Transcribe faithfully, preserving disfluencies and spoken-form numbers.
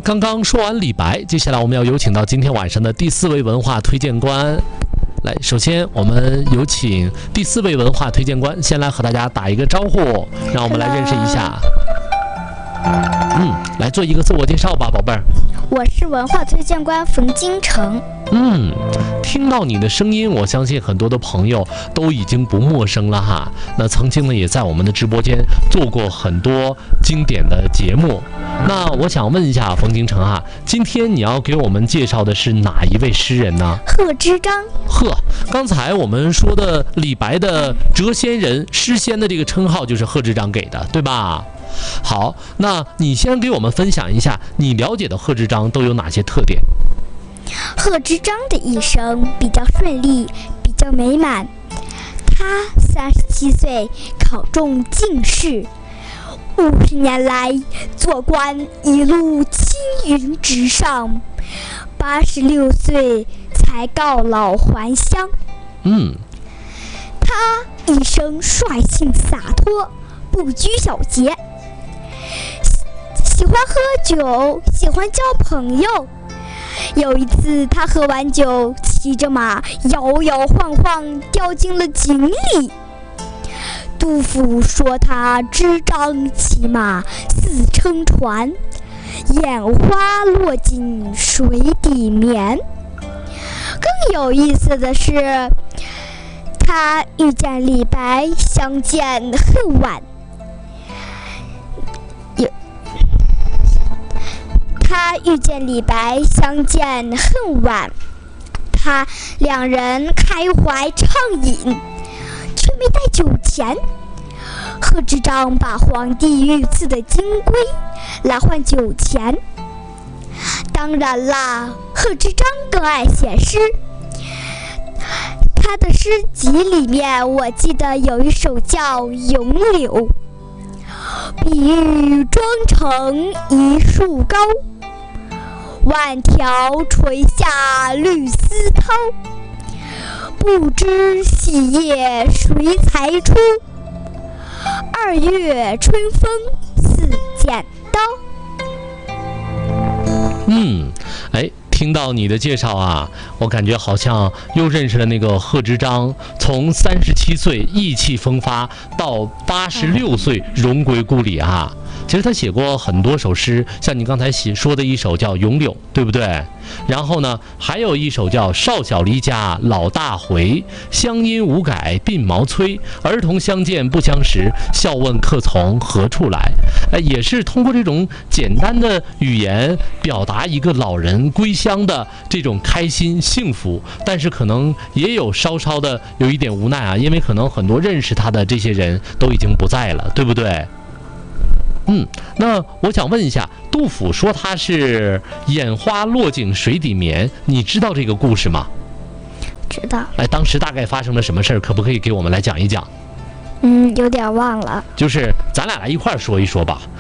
刚刚说完李白，接下来我们要有请到今天晚上的第四位文化推荐官。来，首先我们有请第四位文化推荐官先来和大家打一个招呼，让我们来认识一下。嗯，来做一个自我介绍吧，宝贝儿。 我是文化推荐官冯金城。 嗯，听到你的声音，我相信很多的朋友都已经不陌生了哈。那曾经呢，也在我们的直播间做过很多经典的节目。那我想问一下冯金城哈，今天你要给我们介绍的是哪一位诗人呢？ 贺知章。 呵，刚才我们说的李白的谪仙人、诗仙的这个称号就是贺知章给的，对吧？好，那你先给我们分享一下你了解的贺知章都有哪些特点？ 贺知章的一生比较顺利，比较美满。他三十七岁考中进士，五十年来做官一路青云直上，八十六岁才告老还乡。 嗯， 他一生率性洒脱，不拘小节，喜欢喝酒，喜欢交朋友。有一次他喝完酒，骑着马摇摇晃晃掉进了井里。杜甫说他知章骑马似撑船，眼花落进水底眠。更有意思的是，他遇见李白相见恨晚。有他遇见李白相见恨晚，他两人开怀畅饮，却没带酒钱。贺知章把皇帝御赐的金龟来换酒钱。当然啦，贺知章更爱写诗。他的诗集里面，我记得有一首叫《咏柳》，碧玉妆成一树高，万条垂下绿丝绦，不知细叶谁裁出，二月春风似剪刀。 嗯，哎，听到你的介绍啊，我感觉好像又认识了那个贺知章，从三十七岁意气风发到八十六岁荣归故里啊。其实他写过很多首诗，像你刚才写说的一首叫《咏柳》，对不对？然后呢，还有一首叫《少小离家老大回》，乡音无改鬓毛衰，儿童相见不相识，笑问客从何处来。哎，也是通过这种简单的语言表达一个老人归乡的这种开心幸福，但是可能也有稍稍的有一点无奈啊，因为可能很多认识他的这些人都已经不在了，对不对？嗯，那我想问一下，杜甫说他是眼花落井水底眠，你知道这个故事吗？ 知道。 哎，当时大概发生了什么事儿？可不可以给我们来讲一讲？ 嗯，有点忘了。 就是咱俩来一块儿说一说吧。